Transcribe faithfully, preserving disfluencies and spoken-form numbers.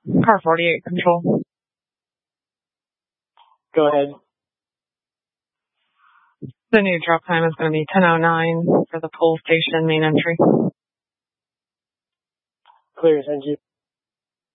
Car forty-eight control. Go ahead. The new drop time is going to be ten oh nine for the full station main entry. Clear, thank you.